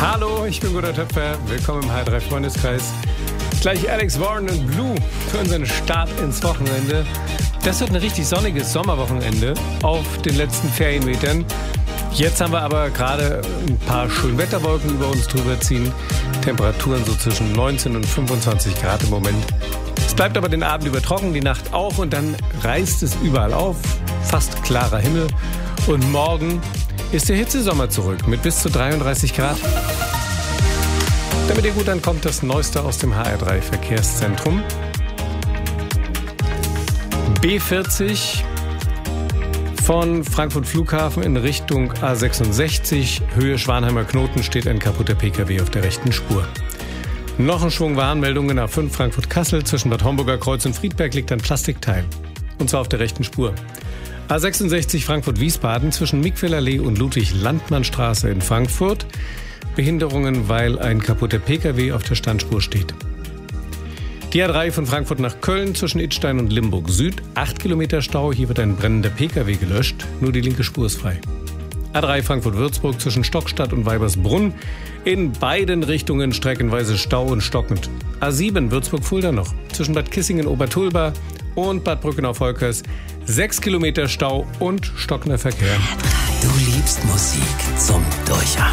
Hallo, ich bin Gunnar Töpfer. Willkommen im HR3 Freundeskreis. Gleich Alex Warren und Blue für unseren Start ins Wochenende. Das wird ein richtig sonniges Sommerwochenende auf den letzten Ferienmetern. Jetzt haben wir aber gerade ein paar Schönwetterwolken über uns drüber ziehen. Temperaturen so zwischen 19 und 25 Grad im Moment. Es bleibt aber den Abend über trocken, die Nacht auch und dann reißt es überall auf. Fast klarer Himmel. Und morgen ist der Hitzesommer zurück mit bis zu 33 Grad. Damit ihr gut ankommt, das Neueste aus dem HR3 Verkehrszentrum. B40 von Frankfurt Flughafen in Richtung A66, Höhe Schwanheimer Knoten, steht ein kaputter PKW auf der rechten Spur. Noch ein Schwung Warnmeldungen A5 Frankfurt-Kassel, zwischen Bad Homburger Kreuz und Friedberg liegt ein Plastikteil. Und zwar auf der rechten Spur. A66 Frankfurt-Wiesbaden zwischen Mickfellerlee und Ludwig-Landmann-Straße in Frankfurt. Behinderungen, weil ein kaputter PKW auf der Standspur steht. Die A3 von Frankfurt nach Köln zwischen Idstein und Limburg Süd. 8 Kilometer Stau, hier wird ein brennender PKW gelöscht. Nur die linke Spur ist frei. A3 Frankfurt-Würzburg zwischen Stockstadt und Weibersbrunn. In beiden Richtungen streckenweise Stau und stockend. A7 Würzburg-Fulda noch. Zwischen Bad Kissingen-Obertulba und Bad Brückenau-Volkers. 6 Kilometer Stau und stockender Verkehr. Du liebst Musik zum Durchatmen.